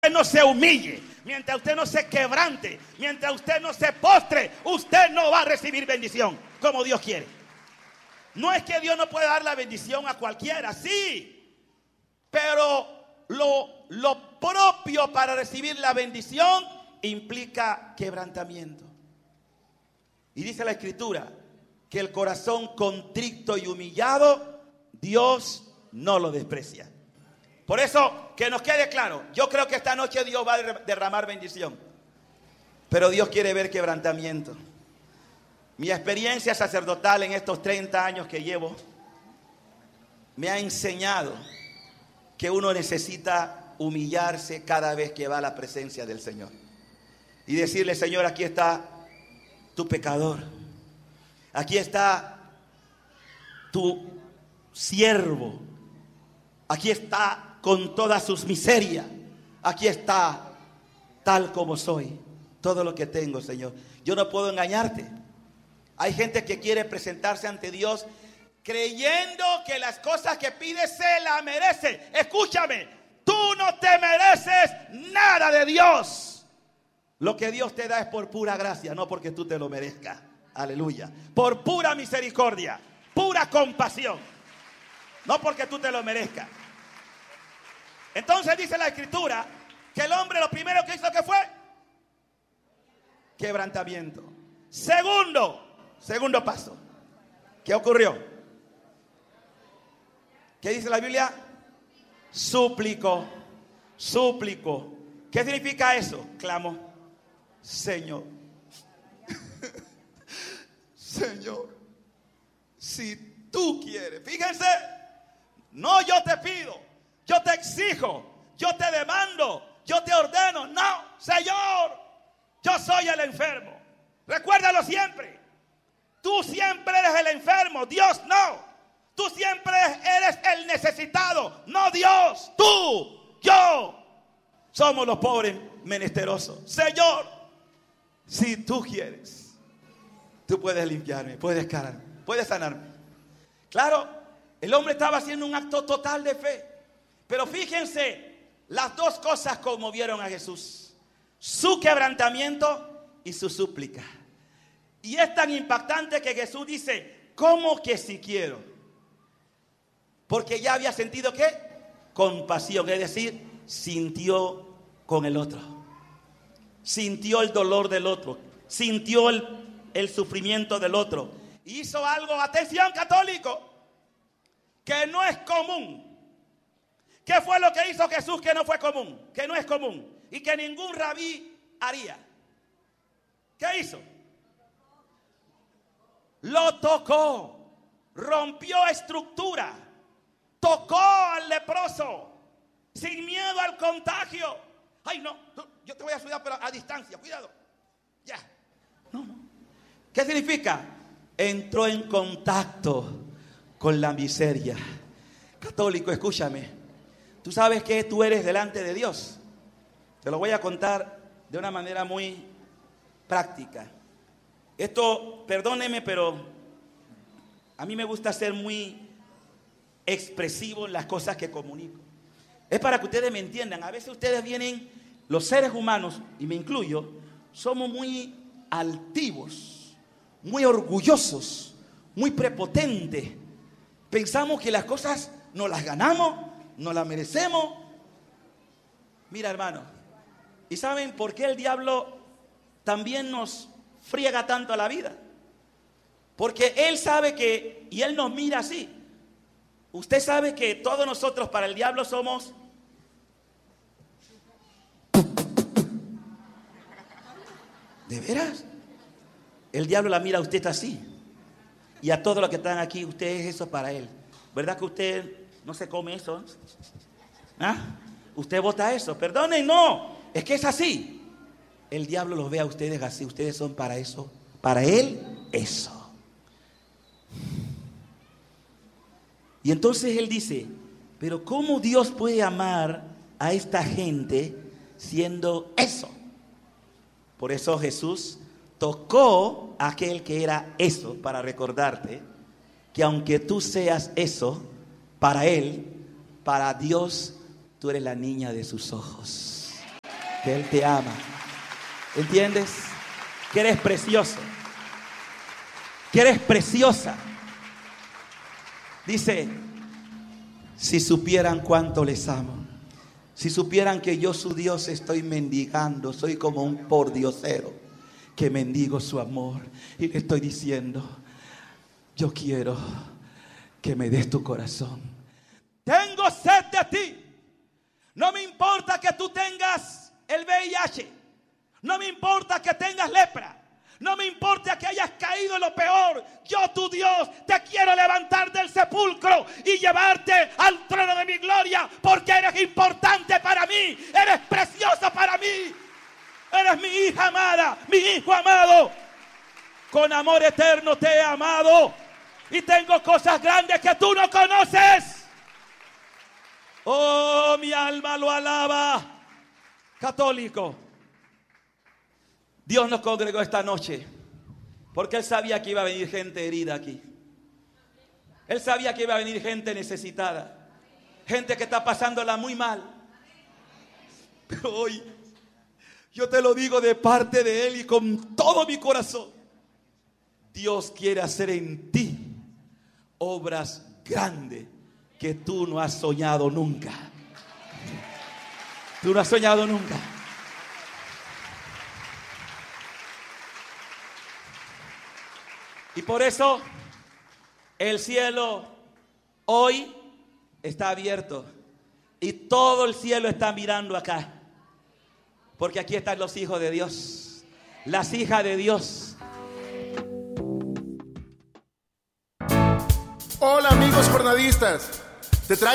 no se humille, mientras usted no se quebrante, mientras usted no se postre, usted no va a recibir bendición como Dios quiere. No es que Dios no pueda dar la bendición a cualquiera, sí, pero lo propio para recibir la bendición implica quebrantamiento. Y dice la Escritura que el corazón contrito y humillado, Dios no lo desprecia. Por eso, que nos quede claro, yo creo que esta noche Dios va a derramar bendición, pero Dios quiere ver quebrantamiento. Mi experiencia sacerdotal en estos 30 años que llevo me ha enseñado que uno necesita humillarse cada vez que va a la presencia del Señor y decirle: Señor, aquí está tu pecador, aquí está tu siervo, aquí está con todas sus miserias, aquí está tal como soy, todo lo que tengo, Señor. Yo no puedo engañarte. Hay gente que quiere presentarse ante Dios creyendo que las cosas que pide se las merece. Escúchame, tú no te mereces nada de Dios. Lo que Dios te da es por pura gracia, no porque tú te lo merezcas. Aleluya. Por pura misericordia, pura compasión, no porque tú te lo merezcas. Entonces dice la Escritura que el hombre lo primero que hizo, ¿qué fue? Quebrantamiento. Segundo paso. ¿Qué ocurrió? ¿Qué dice la Biblia? Súplico. ¿Qué significa eso? Clamó: Señor, Señor, si tú quieres. Fíjense, no yo te pido, yo te exijo, yo te demando, yo te ordeno. No, Señor, yo soy el enfermo. Recuérdalo siempre. Tú siempre eres el enfermo, Dios no. Tú siempre eres el necesitado, no Dios. Tú, yo, somos los pobres menesterosos. Señor, si tú quieres, tú puedes limpiarme, puedes sanarme. Claro, el hombre estaba haciendo un acto total de fe. Pero fíjense, las dos cosas conmovieron a Jesús: su quebrantamiento y su súplica. Y es tan impactante que Jesús dice: ¿cómo que si quiero? Porque ya había sentido, ¿qué? Compasión, es decir, sintió con el otro, sintió el dolor del otro, sintió el sufrimiento del otro. Hizo algo, atención católico, que no es común. ¿Qué fue lo que hizo Jesús que no fue común? Que no es común y que ningún rabí haría. ¿Qué hizo? Lo tocó, rompió estructura, tocó al leproso, sin miedo al contagio. Ay, no, yo te voy a ayudar, pero a distancia, cuidado. Ya. No. ¿Qué significa? Entró en contacto con la miseria. Católico, escúchame. Tú sabes que tú eres delante de Dios. Te lo voy a contar de una manera muy práctica. Esto, perdóneme, pero a mí me gusta ser muy expresivo en las cosas que comunico. Es para que ustedes me entiendan. A veces ustedes vienen, los seres humanos, y me incluyo, somos muy altivos, muy orgullosos, muy prepotentes. Pensamos que las cosas nos las ganamos, nos las merecemos. Mira, hermano, ¿y saben por qué el diablo también nos friega tanto a la vida? Porque él sabe que, y él nos mira así. Usted sabe que todos nosotros para el diablo somos ¿de veras? El diablo la mira a usted así. Y a todos los que están aquí, usted es eso para él. ¿Verdad que usted no se come eso? ¿Ah? Usted vota eso. Perdonen, no. Es que es así. El diablo los ve a ustedes así. Ustedes son para eso. Para él, eso. Y entonces él dice: pero ¿cómo Dios puede amar a esta gente siendo eso? Por eso Jesús tocó a aquel que era eso, para recordarte que aunque tú seas eso, para Él, para Dios, tú eres la niña de sus ojos. que Él te ama. ¿Entiendes? Que eres precioso. Que eres preciosa. Dice, si supieran cuánto les amo, si supieran que yo su Dios estoy mendigando, soy como un pordiosero que mendigo su amor y le estoy diciendo, yo quiero que me des tu corazón. Tengo sed de ti. No me importa que tú tengas el VIH. No me importa que tengas lepra. No me importa que hayas caído en lo peor. Yo, tu Dios, te quiero levantar del sepulcro y llevarte al trono de mi gloria, porque eres importante para mí. Eres preciosa para mí. Eres mi hija amada, mi hijo amado. Con amor eterno te he amado. Y tengo cosas grandes que tú no conoces. Oh, mi alma lo alaba. Católico, Dios nos congregó esta noche porque Él sabía que iba a venir gente herida aquí. Él sabía que iba a venir gente necesitada, gente que está pasándola muy mal. Pero hoy yo te lo digo de parte de Él y con todo mi corazón. Dios quiere hacer en ti obras grandes que tú no has soñado nunca. Tú no has soñado nunca. Y por eso el cielo hoy está abierto. Y todo el cielo está mirando acá. Porque aquí están los hijos de Dios, las hijas de Dios. Hola amigos jornadistas. Te traigo